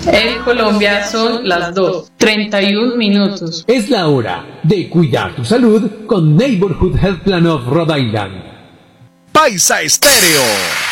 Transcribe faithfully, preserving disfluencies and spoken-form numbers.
En Colombia son las dos, treinta y un minutos. Es la hora de cuidar tu salud con Neighborhood Health Plan of Rhode Island. Paisa Estéreo.